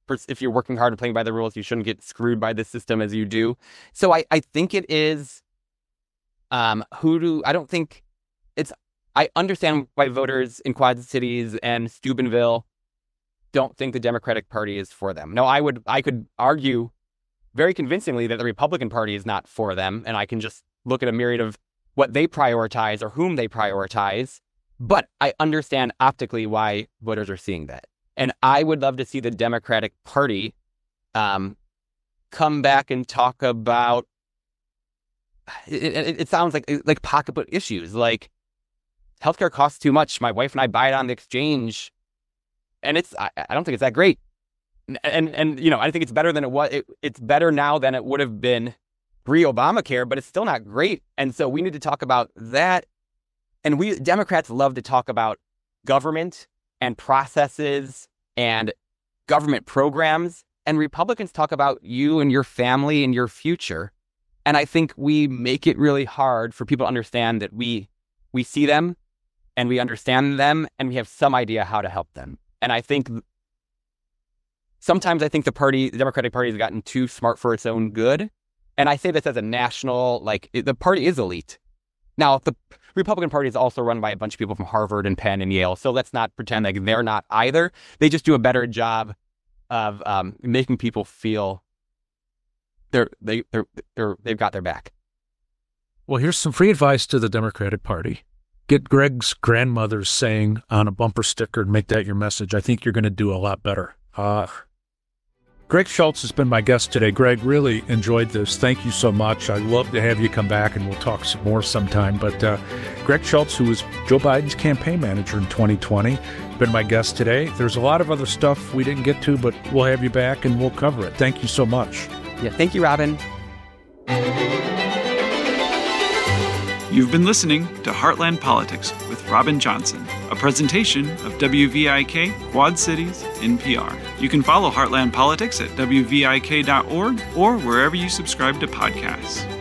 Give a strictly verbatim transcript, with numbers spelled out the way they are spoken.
if you're working hard and playing by the rules, you shouldn't get screwed by the system as you do. So I, I think it is, um, who do, I don't think it's, I understand why voters in Quad Cities and Steubenville don't think the Democratic Party is for them. No, I would, I could argue very convincingly that the Republican Party is not for them. And I can just look at a myriad of what they prioritize or whom they prioritize. But I understand optically why voters are seeing that. And I would love to see the Democratic Party um, come back and talk about, it, it, it sounds like like pocketbook issues, like healthcare costs too much. My wife and I buy it on the exchange, and it's I, I don't think it's that great. And, and, and you know, I think it's better than it was. It, it's better now than it would have been pre-Obamacare, but it's still not great. And so we need to talk about that. And we Democrats love to talk about government and processes and government programs. And Republicans talk about you and your family and your future. And I think we make it really hard for people to understand that we we see them and we understand them and we have some idea how to help them. And I think sometimes I think the party, the Democratic Party has gotten too smart for its own good. And I say this as a national, like the party is elite. Now, the Republican Party is also run by a bunch of people from Harvard and Penn and Yale. So let's not pretend like they're not either. They just do a better job of um, making people feel they're, they, they're, they're, they've got their back. Well, here's some free advice to the Democratic Party. Get Greg's grandmother's saying on a bumper sticker and make that your message. I think you're going to do a lot better. Uh, Greg Schultz has been my guest today. Greg, really enjoyed this. Thank you so much. I'd love to have you come back and we'll talk some more sometime. But uh, Greg Schultz, who was Joe Biden's campaign manager in twenty twenty, been my guest today. There's a lot of other stuff we didn't get to, but we'll have you back and we'll cover it. Thank you so much. Yeah, thank you, Robin. You've been listening to Heartland Politics with Robin Johnson, a presentation of W V I K Quad Cities N P R. You can follow Heartland Politics at W V I K dot org or wherever you subscribe to podcasts.